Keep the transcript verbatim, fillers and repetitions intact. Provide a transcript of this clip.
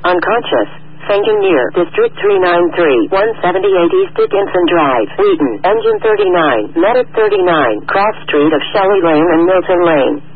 unconscious, fainting near District three ninety-three, one seventy-eight East Dickinson Drive, Wheaton, engine thirty-nine, medic thirty-nine, cross street of Shelley Lane and Milton Lane.